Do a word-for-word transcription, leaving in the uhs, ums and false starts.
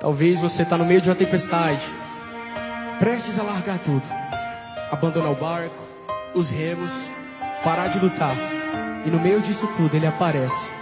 Talvez você está no meio de uma tempestade, prestes a largar tudo, abandonar o barco, os remos, parar de lutar. E no meio disso tudo ele aparece